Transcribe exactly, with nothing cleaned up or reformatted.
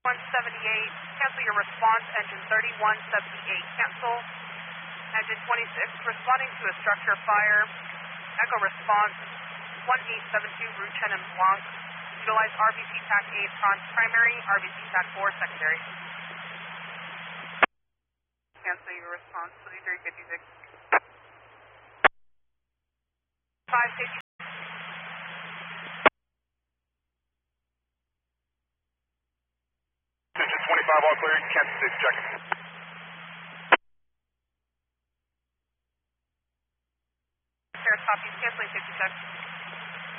one seventy-eight, cancel your response, engine thirty-one seventy-eight, cancel. Engine twenty-six, responding to a structure fire, echo response, one eight seven two, route Chenin Blanc. Utilize R B C T A C eight on primary, R B C T A C four secondary. Cancel your response, twenty-three fifty-six. five safety. Engine twenty-five, all clear, Kansas six, check. Sarah, copy, canceling fifty-six.